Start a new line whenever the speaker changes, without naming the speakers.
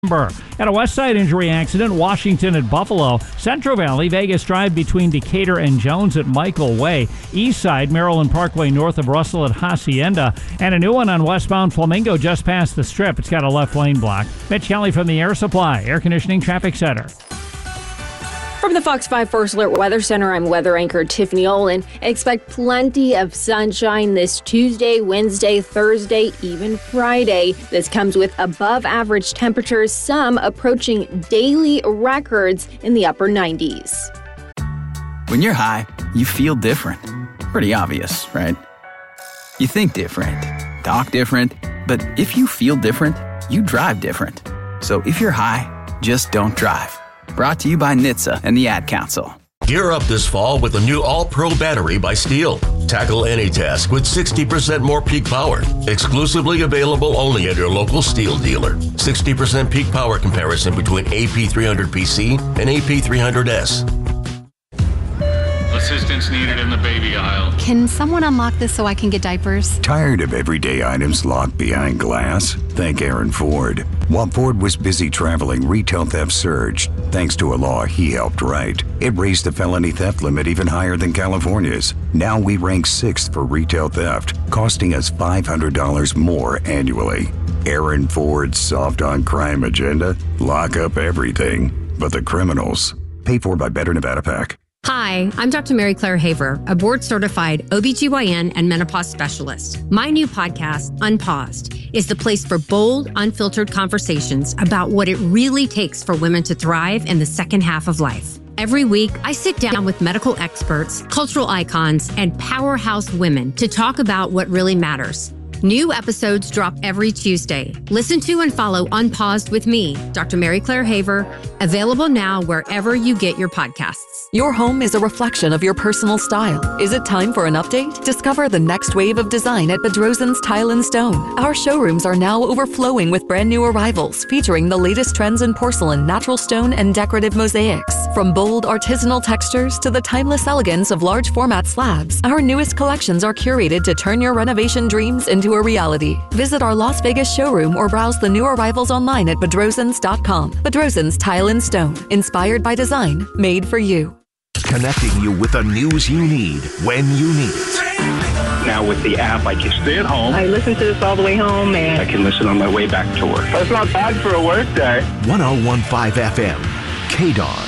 At a West Side injury accident, Washington at Buffalo. Central Valley, Vegas Drive between Decatur and Jones at Michael Way. East Side, Maryland Parkway north of Russell at Hacienda. And a new one on westbound Flamingo just past the Strip. It's got a left lane block. Mitch Kelly from the Air Supply Air Conditioning Traffic Center.
From the Fox 5 First Alert Weather Center, I'm weather anchor Tiffany Olin. Expect plenty of sunshine this Tuesday, Wednesday, Thursday, even Friday. This comes with above average temperatures, some approaching daily records in the upper 90s.
When you're high, you feel different. Pretty obvious, right? You think different, talk different, but if you feel different, you drive different. So if you're high, just don't drive. Brought to you by NHTSA and the Ad Council.
Gear up this fall with the new All-Pro battery by Steel. Tackle any task with 60% more peak power. Exclusively available only at your local Steel dealer. 60% peak power comparison between AP300PC and AP300S.
Assistance needed in the baby aisle.
Can someone unlock this so I can get diapers?
Tired of everyday items locked behind glass? Thank Aaron Ford. While Ford was busy traveling, retail theft surged. Thanks to a law he helped write. It raised the felony theft limit even higher than California's. Now we rank 6th for retail theft, costing us $500 more annually. Aaron Ford's soft on crime agenda? Lock up everything but the criminals. Paid for by Better Nevada PAC.
Hi, I'm Dr. Mary Claire Haver, a board-certified OBGYN and menopause specialist. My new podcast, Unpaused, is the place for bold, unfiltered conversations about what it really takes for women to thrive in the second half of life. Every week, I sit down with medical experts, cultural icons, and powerhouse women to talk about what really matters. New episodes drop every Tuesday. Listen to and follow Unpaused with me, Dr. Mary Claire Haver, available now wherever you get your podcasts.
Your home is a reflection of your personal style. Is it time for an update? Discover the next wave of design at Bedrosian's Tile & Stone. Our showrooms are now overflowing with brand new arrivals featuring the latest trends in porcelain, natural stone, and decorative mosaics. From bold artisanal textures to the timeless elegance of large format slabs, our newest collections are curated to turn your renovation dreams into a reality. Visit our Las Vegas showroom or browse the new arrivals online at bedrosians.com. Bedrosian's Tile & Stone, inspired by design, made for you.
Connecting you with the news you need when you need it.
Now with the app, I can stay at home.
I listen to this all the way home, and
I can listen on my way back to work.
That's not bad for a work day.
101.5 FM, KDON.